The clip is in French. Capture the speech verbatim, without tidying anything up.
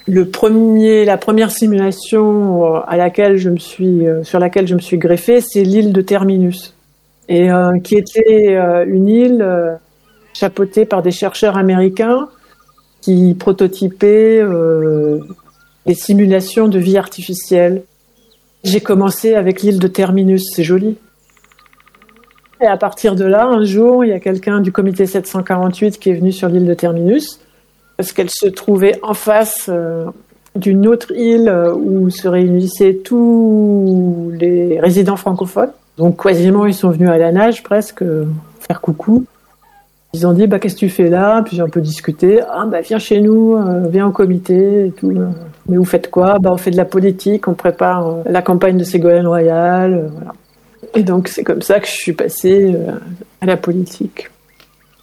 le premier, la première simulation à laquelle je me suis, sur laquelle je me suis greffée, c'est l'île de Terminus, et euh, qui était euh, une île euh, chapeautée par des chercheurs américains qui prototypaient euh, des simulations de vie artificielle. J'ai commencé avec l'île de Terminus, c'est joli. Et à partir de là, un jour, il y a quelqu'un du comité sept cent quarante-huit qui est venu sur l'île de Terminus, parce qu'elle se trouvait en face euh, d'une autre île euh, où se réunissaient tous les résidents francophones. Donc quasiment, ils sont venus à la nage presque, euh, faire coucou. Ils ont dit, bah, qu'est-ce que tu fais là? Puis j'ai un peu discuté. Ah, bah, viens chez nous, euh, viens au comité et tout. Mais vous faites quoi? Bah, on fait de la politique, on prépare euh, la campagne de Ségolène Royal, euh, voilà. Et donc, c'est comme ça que je suis passée euh, à la politique.